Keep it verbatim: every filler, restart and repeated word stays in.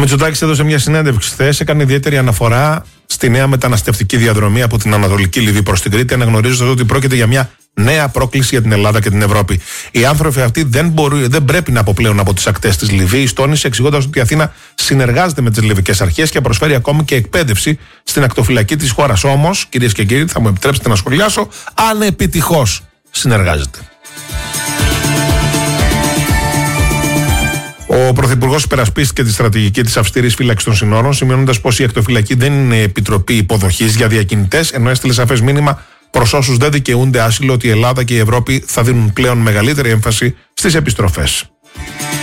Μητσοτάκης έδωσε μια συνέντευξη χθες, έκανε ιδιαίτερη αναφορά στη νέα μεταναστευτική διαδρομή από την Ανατολική Λιβύη προς την Κρήτη, αναγνωρίζοντας ότι πρόκειται για μια νέα πρόκληση για την Ελλάδα και την Ευρώπη. Οι άνθρωποι αυτοί δεν, μπορούν, δεν πρέπει να αποπλέουν από τις ακτές της Λιβύης, τόνισε, εξηγώντας ότι η Αθήνα συνεργάζεται με τις λιβικές αρχές και προσφέρει ακόμη και εκπαίδευση στην ακτοφυλακή της χώρας. Όμως, κυρίες και κύριοι, θα μου επιτρέψετε να σχολιάσω, ανεπιτυχώς συνεργάζεται. Ο Πρωθυπουργός υπερασπίστηκε τη στρατηγική της αυστηρής φύλαξης των συνόρων, σημειώνοντας πως η ακτοφυλακή δεν είναι επιτροπή υποδοχής για διακινητές, ενώ έστειλε σαφές μήνυμα προς όσους δεν δικαιούνται άσυλο ότι η Ελλάδα και η Ευρώπη θα δίνουν πλέον μεγαλύτερη έμφαση στις επιστροφές.